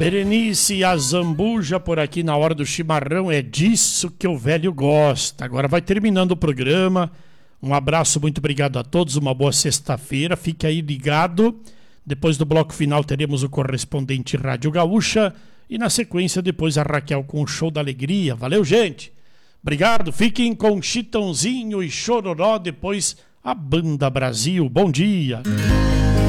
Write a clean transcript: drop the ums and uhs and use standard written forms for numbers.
Berenice Azambuja por aqui na hora do chimarrão, é disso que o velho gosta. Agora vai terminando o programa. Um abraço, muito obrigado a todos, uma boa sexta-feira. Fique aí ligado. Depois do bloco final teremos o correspondente Rádio Gaúcha e na sequência depois a Raquel com o Show da Alegria. Valeu, gente. Obrigado. Fiquem com Chitãozinho e Chororó, depois a Banda Brasil. Bom dia.